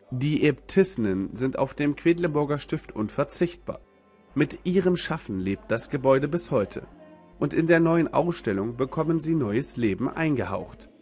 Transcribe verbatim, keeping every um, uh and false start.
Die Äbtissinnen sind auf dem Quedlinburger Stift unverzichtbar. Mit ihrem Schaffen lebt das Gebäude bis heute. Und in der neuen Ausstellung bekommen sie neues Leben eingehaucht.